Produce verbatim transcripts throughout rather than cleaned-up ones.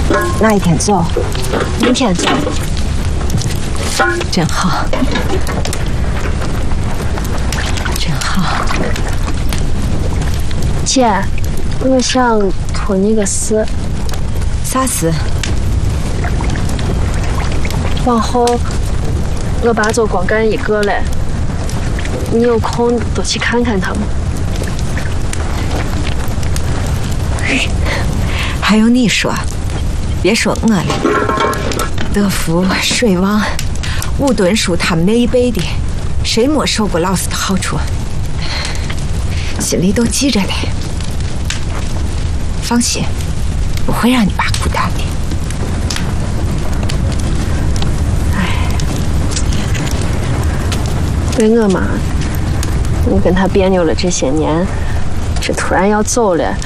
哪一天走？ 明天走。 真好，真好。 姐，我想托你个事。 啥事？ 往后我爸就光干一个了，你有空多去看看他吗？ 还用你说？别说我了，德福、水王、武敦叔他们那一辈的，谁没受过老师的好处？心里都记着嘞。放心，不会让你爸孤单的。 哎，为我嘛，我跟他别扭了这些年，这突然要走了，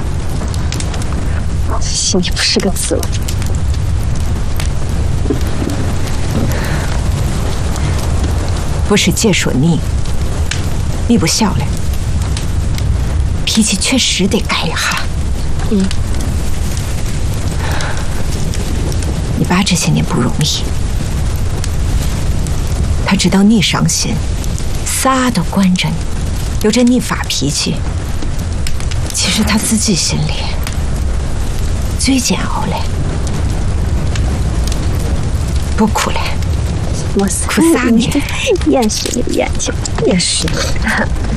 心里不是个滋味。 不是姐说你，你不小了，脾气确实得改一下。 嗯， 你爸这些年不容易，他知道你伤心，啥都惯着你，留着你发脾气。其实他自己心里最煎熬了。不哭了。 我是哭啥呢？ 掩饰眼睛，掩饰。